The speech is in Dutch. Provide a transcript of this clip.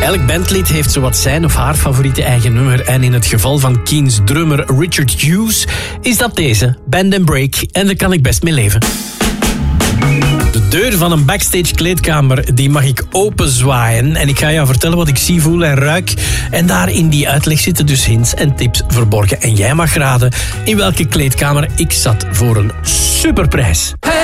Elk bandlid heeft zowat zijn of haar favoriete eigen nummer. En in het geval van Keens drummer Richard Hughes is dat deze, Bend and Break. En daar kan ik best mee leven. De deur van een backstage kleedkamer die mag ik openzwaaien. En ik ga jou vertellen wat ik zie, voel en ruik. En daar in die uitleg zitten dus hints en tips verborgen. En jij mag raden in welke kleedkamer ik zat voor een superprijs.